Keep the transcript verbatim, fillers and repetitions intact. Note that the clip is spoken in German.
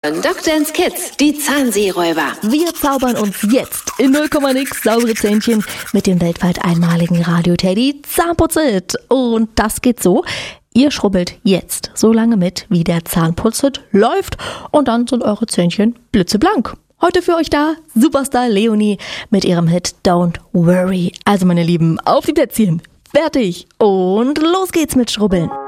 Doktor Dance Kids, die Zahnseeräuber. Wir zaubern uns jetzt in null Komma nix saubere Zähnchen mit dem weltweit einmaligen Radio-Teddy Zahnputzit. Und das geht so: Ihr schrubbelt jetzt so lange mit, wie der Zahnputzit läuft, und dann sind eure Zähnchen blitzeblank. Heute für euch da Superstar Leonie mit ihrem Hit Don't Worry. Also meine Lieben, auf die Plätzchen, fertig und los geht's mit Schrubbeln.